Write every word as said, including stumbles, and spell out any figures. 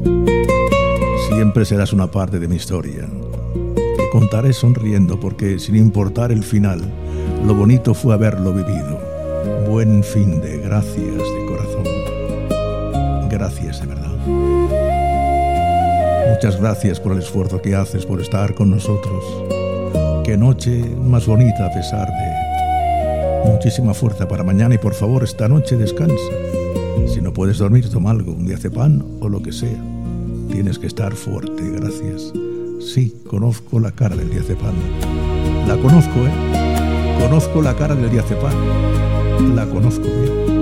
Siempre serás una parte de mi historia, que contaré sonriendo porque, sin importar el final, lo bonito fue haberlo vivido. Buen fin de gracias de corazón. Gracias de verdad. Muchas gracias por el esfuerzo que haces por estar con nosotros. Qué noche más bonita a pesar de... Muchísima fuerza para mañana y por favor esta noche descansa. Si no puedes dormir, toma algo, un diazepam o lo que sea. Tienes que estar fuerte, gracias. Sí, conozco la cara del diazepam. La conozco, ¿eh? Conozco la cara del diazepam. La conozco bien.